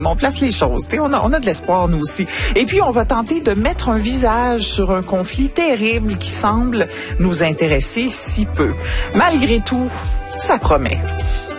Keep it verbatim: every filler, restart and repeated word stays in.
On place les choses, tu sais, on a, on a de l'espoir nous aussi. Et puis, on va tenter de mettre un visage sur un conflit terrible qui semble nous intéresser si peu. Malgré tout, ça promet.